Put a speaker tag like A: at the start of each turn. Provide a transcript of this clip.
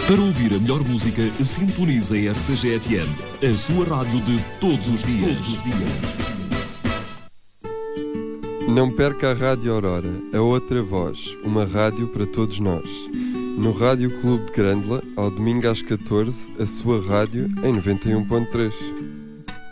A: Para ouvir a melhor música, sintonize a RCG-FM, a sua rádio de todos os dias.
B: Não perca a Rádio Aurora, a outra voz, uma rádio para todos nós. No Rádio Clube de Grândola, ao domingo às 14, a sua rádio em 91.3.